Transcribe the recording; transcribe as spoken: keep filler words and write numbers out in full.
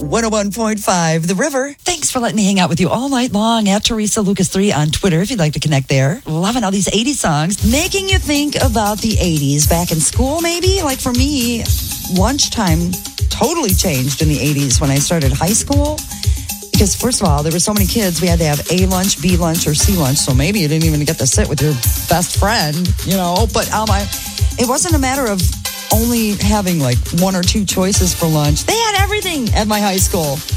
one oh one point five The River. Thanks for letting me hang out with you all night long at Teresa Lucas three on Twitter if you'd like to connect there. Loving all these eighties songs, making you think about the eighties. Back in school, maybe? Like for me, lunchtime totally changed in the eighties when I started high school. Because first of all, there were so many kids, we had to have A lunch, B lunch, or C lunch. So maybe you didn't even get to sit with your best friend, you know. But um, I, it wasn't a matter of only having like one or two choices for lunch. They had everything at my high school.